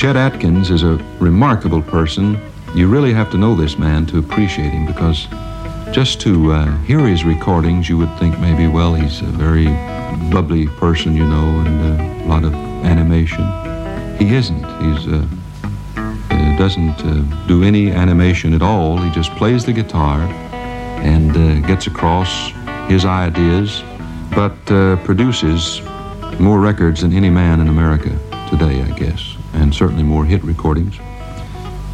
Chet Atkins is a remarkable person. You really have to know this man to appreciate him, because just to hear his recordings, you would think maybe, well, he's a very bubbly person, you know, and a lot of animation. He isn't. He doesn't do any animation at all. He just plays the guitar and gets across his ideas, but produces more records than any man in America today, I guess, and certainly more hit recordings.